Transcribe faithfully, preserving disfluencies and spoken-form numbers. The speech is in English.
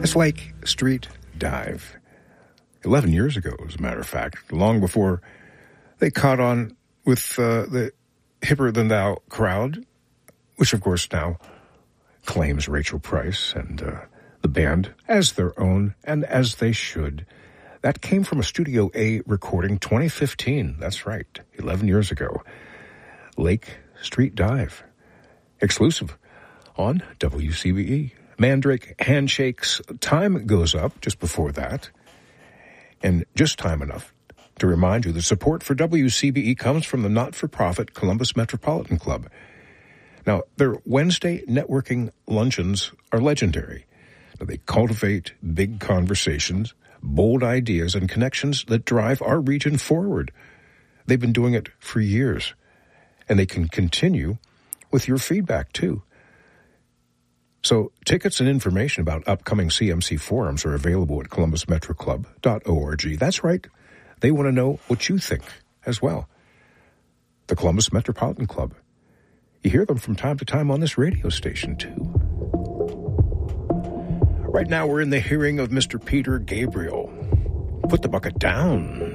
It's Lake Street Dive. Eleven years ago, as a matter of fact, long before they caught on with uh, the hipper-than-thou crowd, which, of course, now claims Rachel Price and uh, the band as their own, and as they should. That came from a Studio A recording, twenty fifteen. That's right, eleven years ago. Lake Street Dive. Exclusive on W C B E. Mandrake Handshakes. Time goes up just before that. And just time enough to remind you that support for W C B E comes from the not-for-profit Columbus Metropolitan Club. Now, their Wednesday networking luncheons are legendary. Now, they cultivate big conversations, bold ideas, and connections that drive our region forward. They've been doing it for years, and they can continue with your feedback, too. So tickets and information about upcoming C M C forums are available at columbus metro club dot org. That's right. They want to know what you think as well. The Columbus Metropolitan Club. You hear them from time to time on this radio station, too. Right now, we're in the hearing of Mister Peter Gabriel. Put the bucket down.